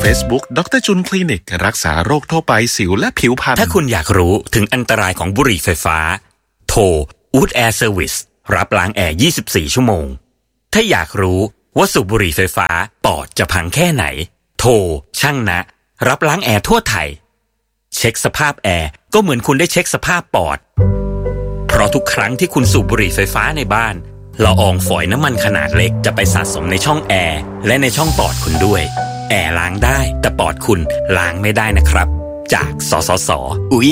Facebook ดร.จุนคลินิกรักษาโรคทั่วไปสิวและผิวพรรณถ้าคุณอยากรู้ถึงอันตรายของบุหรี่ไฟฟ้าโทร Wood Air Service รับล้างแอร์ 24 ชั่วโมงถ้าอยากรู้ว่าสูบบุหรี่ไฟฟ้าปอดจะพังแค่ไหนโทรช่างนะรับล้างแอร์ทั่วไทยเช็คสภาพแอร์ก็เหมือนคุณได้เช็คสภาพปอดเพราะทุกครั้งที่คุณสูบบุหรี่ไฟฟ้าในบ้านละอองฝอยน้ำมันขนาดเล็กจะไปสะสมในช่องแอร์และในช่องปอดคุณด้วยแอร์ล้างได้แต่ปอดคุณล้างไม่ได้นะครับจากสสส. อุ๊ย